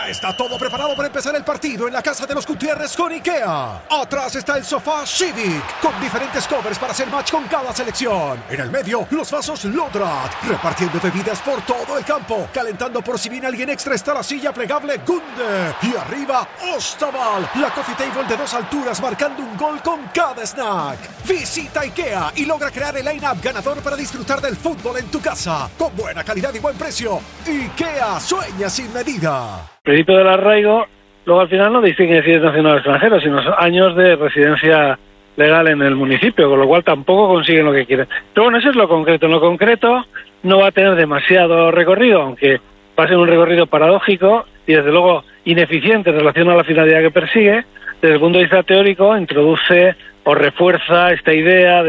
Ya está todo preparado para empezar el partido en la casa de los Gutiérrez con IKEA. Atrás está el sofá Civic, con diferentes covers para hacer match con cada selección. En el medio, los vasos Lodrat, repartiendo bebidas por todo el campo. Calentando por si viene alguien extra está la silla plegable Gunde. Y arriba, Ostaval, la coffee table de 2 alturas marcando un gol con cada snack. Visita IKEA y logra crear el line-up ganador para disfrutar del fútbol en tu casa. Con buena calidad y buen precio. IKEA, sueña sin medida. Principio del arraigo, luego al final no distingue si es nacional o extranjero, sino años de residencia legal en el municipio, con lo cual tampoco consiguen lo que quieren. Pero bueno, eso es lo concreto. En lo concreto no va a tener demasiado recorrido, aunque va a ser un recorrido paradójico y desde luego ineficiente en relación a la finalidad que persigue. Desde el punto de vista teórico introduce o refuerza esta idea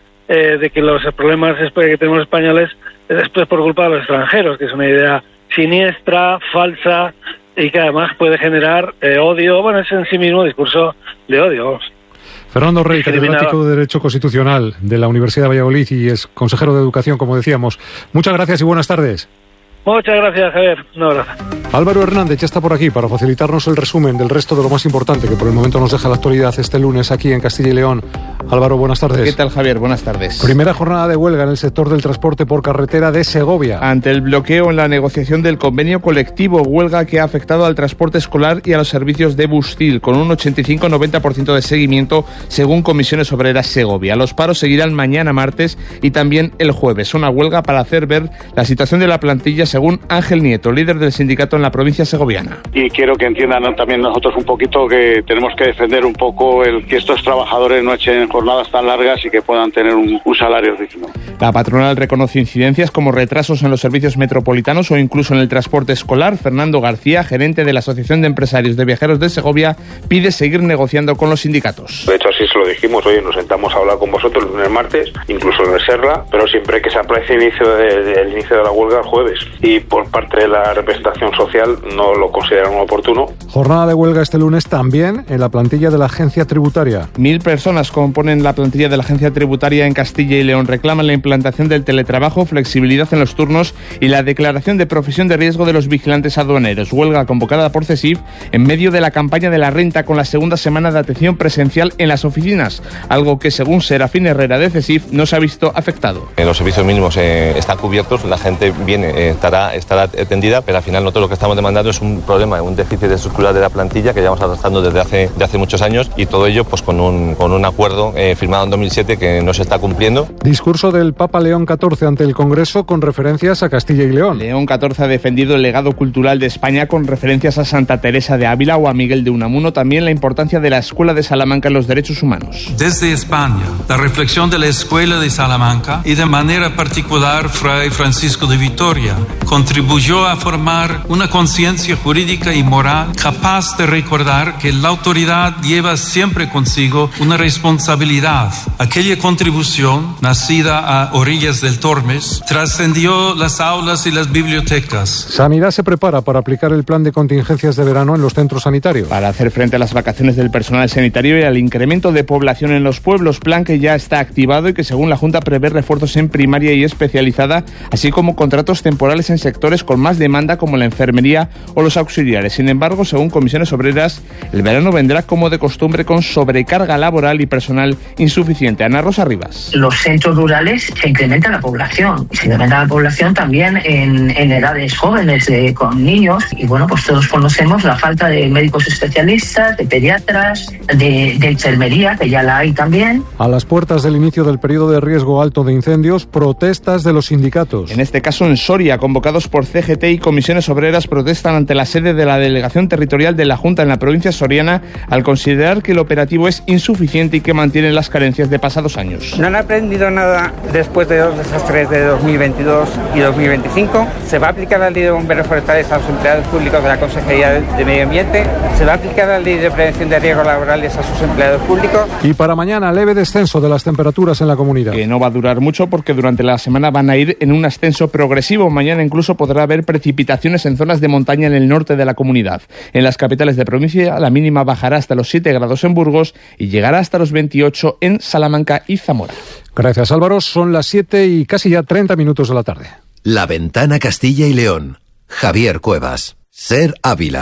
de que los problemas que tenemos los españoles es después por culpa de los extranjeros, que es una idea siniestra, falsa y que además puede generar odio. Bueno, es en sí mismo un discurso de odio. Fernando Rey, catedrático de Derecho Constitucional de la Universidad de Valladolid y es consejero de Educación, como decíamos. Muchas gracias y buenas tardes. Muchas gracias, Javier. Un abrazo. Álvaro Hernández ya está por aquí para facilitarnos el resumen del resto de lo más importante que por el momento nos deja la actualidad este lunes aquí en Castilla y León. Álvaro, buenas tardes. ¿Qué tal, Javier? Buenas tardes. Primera jornada de huelga en el sector del transporte por carretera de Segovia. Ante el bloqueo en la negociación del convenio colectivo, huelga que ha afectado al transporte escolar y a los servicios de Bustil, con un 85-90% de seguimiento según Comisiones Obreras Segovia. Los paros seguirán mañana martes y también el jueves. Una huelga para hacer ver la situación de la plantilla según Ángel Nieto, líder del sindicato en la provincia segoviana. Y quiero que entiendan también nosotros un poquito que tenemos que defender un poco el que estos trabajadores no echen jornadas tan largas y que puedan tener un salario digno. La patronal reconoce incidencias como retrasos en los servicios metropolitanos o incluso en el transporte escolar. Fernando García, gerente de la Asociación de Empresarios de Viajeros de Segovia, pide seguir negociando con los sindicatos. De hecho, así se lo dijimos, oye, nos sentamos a hablar con vosotros el lunes, martes, incluso en el Serra, pero siempre que se aplace el inicio de la huelga el jueves. Y por parte de la representación social no lo consideran oportuno. Jornada de huelga este lunes también en la plantilla de la Agencia Tributaria. 1000 personas componen la plantilla de la Agencia Tributaria en Castilla y León. Reclaman la implantación del teletrabajo, flexibilidad en los turnos y la declaración de profesión de riesgo de los vigilantes aduaneros. Huelga convocada por CESIF en medio de la campaña de la renta con la segunda semana de atención presencial en las oficinas, algo que según Serafín Herrera de CESIF no se ha visto afectado. Los servicios mínimos están cubiertos, la gente viene, estará atendida, pero al final nosotros lo que estamos demandando es un problema, un déficit estructural de la plantilla que llevamos arrastrando desde hace muchos años y todo ello pues con un acuerdo firmado en 2007 que no se está cumpliendo. Discurso del Papa León XIV ante el Congreso con referencias a Castilla y León. León XIV ha defendido el legado cultural de España con referencias a Santa Teresa de Ávila o a Miguel de Unamuno, también la importancia de la Escuela de Salamanca en los derechos humanos. Desde España, la reflexión de la Escuela de Salamanca y de manera particular Fray Francisco de Vitoria contribuyó a formar una conciencia jurídica y moral capaz de recordar que la autoridad lleva siempre consigo una responsabilidad. Aquella contribución, nacida a orillas del Tormes, trascendió las aulas y las bibliotecas. Sanidad se prepara para aplicar el plan de contingencias de verano en los centros sanitarios. Para hacer frente a las vacaciones del personal sanitario y al incremento de población en los pueblos, plan que ya está activado y que según la Junta prevé refuerzos en primaria y especializada, así como contratos temporales en sectores con más demanda como la enfermería o los auxiliares. Sin embargo, según Comisiones Obreras, el verano vendrá como de costumbre con sobrecarga laboral y personal insuficiente. Ana Rosa Rivas. Los centros rurales se incrementa la población. Se incrementa la población también en edades jóvenes, con niños. Y bueno, pues todos conocemos la falta de médicos especialistas, de pediatras, de enfermería, que ya la hay también. A las puertas del inicio del periodo de riesgo alto de incendios, protestas de los sindicatos. En este caso en Soria, convocados por CGT y Comisiones Obreras, protestan ante la sede de la Delegación Territorial de la Junta en la provincia soriana al considerar que el operativo es insuficiente y que mantiene las carencias de pasados años. No han aprendido nada después de los desastres de 2022 y 2025. Se va a aplicar la ley de bomberos forestales a los empleados públicos de la Consejería de Medio Ambiente. Se va a aplicar la ley de prevención de riesgos laborales a sus empleados públicos. Y para mañana, leve descenso de las temperaturas en la comunidad. Que no va a durar mucho porque durante la semana van a ir en un ascenso progresivo. Mañana incluso podrá haber precipitaciones en zonas de montaña en el norte de la comunidad. En las capitales de provincia la mínima bajará hasta los 7 grados en Burgos y llegará hasta los 28 en Salamanca y Zamora. Gracias, Álvaro. Son las 7 y casi ya 30 minutos de la tarde. La Ventana Castilla y León. Javier Cuevas. Ser Ávila.